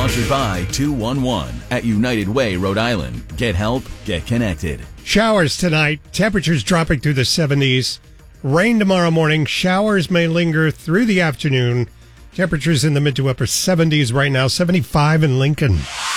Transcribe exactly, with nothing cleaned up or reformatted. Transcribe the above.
Sponsored by two one one at United Way, Rhode Island. Get help, get connected. Showers tonight. Temperatures dropping through the seventies. Rain tomorrow morning. Showers may linger through the afternoon. Temperatures in the mid to upper seventies right now. seventy-five in Lincoln.